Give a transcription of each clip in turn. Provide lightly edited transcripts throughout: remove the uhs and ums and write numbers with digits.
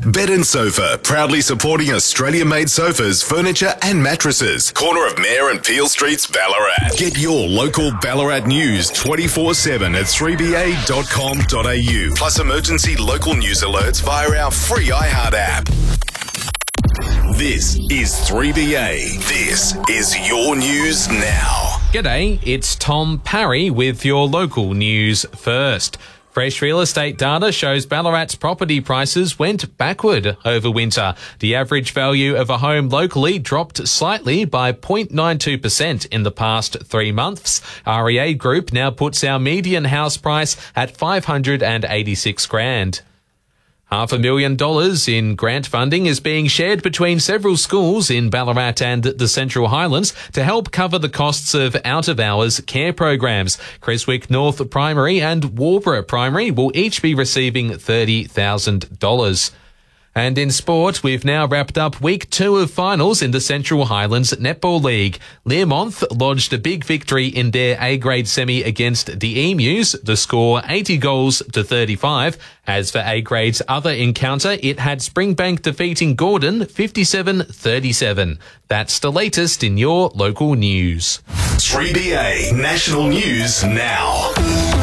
Bed and Sofa, proudly supporting Australia-made sofas, furniture and mattresses. Corner of Mayor and Peel Streets, Ballarat. Get your local Ballarat news 24/7 at 3ba.com.au. Plus emergency local news alerts via our free iHeart app. This is 3BA. This is your news now. G'day, it's Tom Parry with your local news first. Fresh real estate data shows Ballarat's property prices went backward over winter. The average value of a home locally dropped slightly by 0.92% in the past 3 months. REA Group now puts our median house price at $586,000. $500,000 in grant funding is being shared between several schools in Ballarat and the Central Highlands to help cover the costs of out-of-hours care programs. Creswick North Primary and Warborough Primary will each be receiving $30,000. And in sport, we've now wrapped up week 2 of finals in the Central Highlands Netball League. Learmonth lodged a big victory in their A-grade semi against the Emus, the score 80 goals to 35. As for A-grade's other encounter, it had Springbank defeating Gordon 57-37. That's the latest in your local news. 3BA National News Now.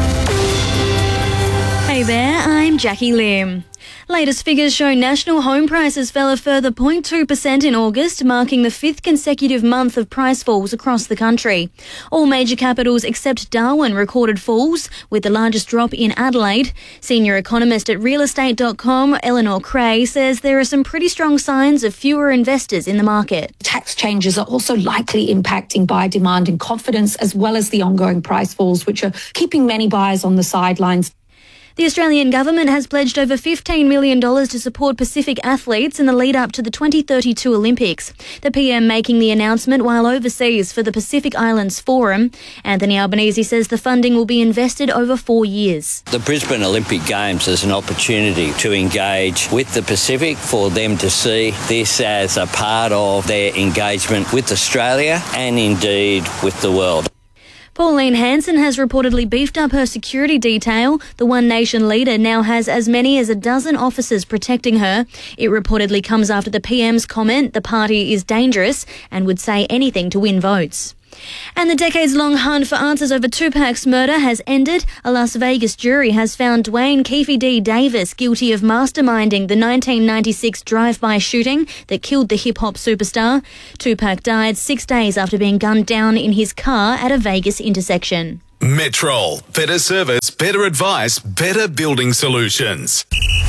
Hey there, I'm Jackie Lim. Latest figures show national home prices fell a further 0.2% in August, marking the 5th consecutive month of price falls across the country. All major capitals except Darwin recorded falls, with the largest drop in Adelaide. Senior economist at realestate.com, Eleanor Cray, says there are some pretty strong signs of fewer investors in the market. Tax changes are also likely impacting buyer demand and confidence, as well as the ongoing price falls, which are keeping many buyers on the sidelines. The Australian government has pledged over $15 million to support Pacific athletes in the lead-up to the 2032 Olympics. The PM making the announcement while overseas for the Pacific Islands Forum. Anthony Albanese says the funding will be invested over 4 years. The Brisbane Olympic Games is an opportunity to engage with the Pacific, for them to see this as a part of their engagement with Australia and indeed with the world. Pauline Hanson has reportedly beefed up her security detail. The One Nation leader now has as many as a dozen officers protecting her. It reportedly comes after the PM's comment the party is dangerous and would say anything to win votes. And the decades-long hunt for answers over Tupac's murder has ended. A Las Vegas jury has found Dwayne Keefe D. Davis guilty of masterminding the 1996 drive-by shooting that killed the hip-hop superstar. Tupac died 6 days after being gunned down in his car at a Vegas intersection. Metrol. Better service, better advice, better building solutions.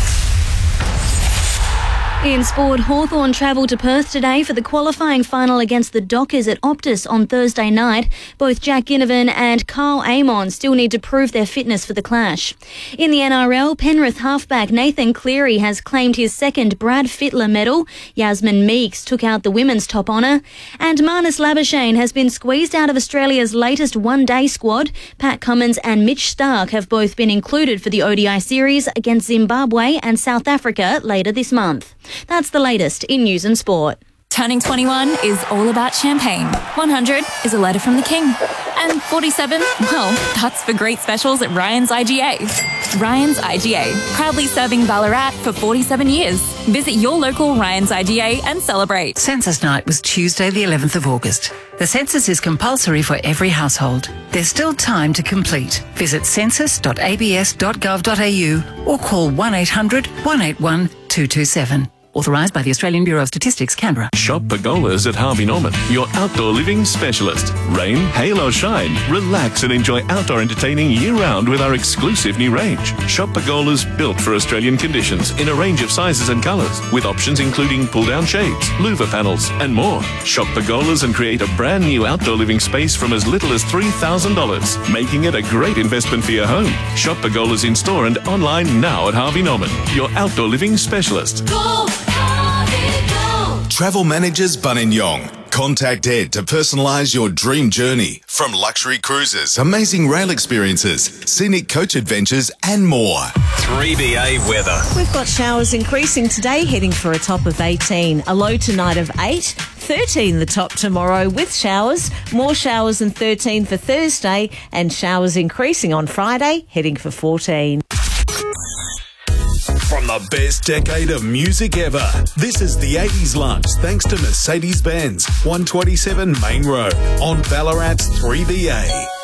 In sport, Hawthorn travel to Perth today for the qualifying final against the Dockers at Optus on Thursday night. Both Jack Ginnivan and Carl Amon still need to prove their fitness for the clash. In the NRL, Penrith halfback Nathan Cleary has claimed his second Brad Fittler medal. Yasmin Meeks took out the women's top honour. And Marnus Labuschagne has been squeezed out of Australia's latest one-day squad. Pat Cummins and Mitch Starc have both been included for the ODI series against Zimbabwe and South Africa later this month. That's the latest in news and sport. Turning 21 is all about champagne. 100 is a letter from the king. And 47, well, that's for great specials at Ryan's IGA. Ryan's IGA, proudly serving Ballarat for 47 years. Visit your local Ryan's IGA and celebrate. Census night was Tuesday the 11th of August. The census is compulsory for every household. There's still time to complete. Visit census.abs.gov.au or call 1800 181 227. Authorised by the Australian Bureau of Statistics, Canberra. Shop Pergolas at Harvey Norman, your outdoor living specialist. Rain, hail or shine, relax and enjoy outdoor entertaining year-round with our exclusive new range. Shop Pergolas built for Australian conditions in a range of sizes and colours, with options including pull-down shades, louver panels and more. Shop Pergolas and create a brand new outdoor living space from as little as $3,000, making it a great investment for your home. Shop Pergolas in store and online now at Harvey Norman, your outdoor living specialist. Go! Travel Managers Buninyong. Contact Ed to personalise your dream journey. From luxury cruises, amazing rail experiences, scenic coach adventures and more. 3BA weather. We've got showers increasing today, heading for a top of 18. A low tonight of 8. 13 the top tomorrow with showers. More showers than 13 for Thursday, and showers increasing on Friday, heading for 14. From the best decade of music ever, this is the 80s Lunch thanks to Mercedes-Benz, 127 Main Road on Ballarat's 3BA.